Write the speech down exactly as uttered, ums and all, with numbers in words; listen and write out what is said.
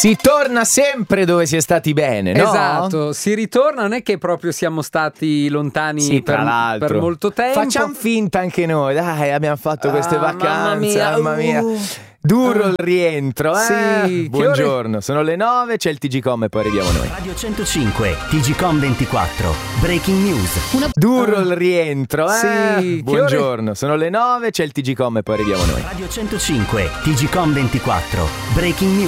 Si torna sempre dove si è stati bene, no? Esatto, si ritorna, non è che proprio siamo stati lontani Sì, per, tra l'altro. per molto tempo. Facciamo finta anche noi, dai, abbiamo fatto queste Ah, vacanze, mamma mia, mamma mia. uh. Duro il rientro, eh? Sì, buongiorno, sono le nove, c'è il T G Com e poi arriviamo noi. Radio centocinque, T G Com ventiquattro, Breaking News. Una... Duro il rientro, eh? Sì, buongiorno, ore... sono le nove, c'è il T G Com e poi arriviamo noi. Radio centocinque, T G Com ventiquattro, Breaking News.